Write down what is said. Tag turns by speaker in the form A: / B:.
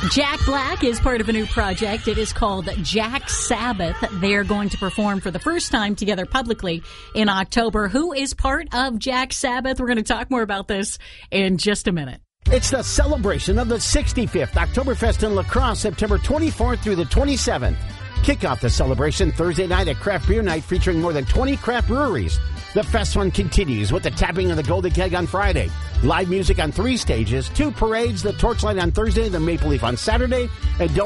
A: Jack Black is part of a new project. It is called Jack Sabbath. They're going to perform for the first time together publicly in October. Who is part of Jack Sabbath? We're going to talk more about this in just a minute.
B: It's the celebration of the 65th Oktoberfest in La Crosse, September 24th through the 27th. Kick off the celebration Thursday night at Craft Beer Night featuring more than 20 craft breweries. The fest fun continues with the tapping of the Golden Keg on Friday, live music on 3 stages, 2 parades, the Torchlight on Thursday, the Maple Leaf on Saturday, and don't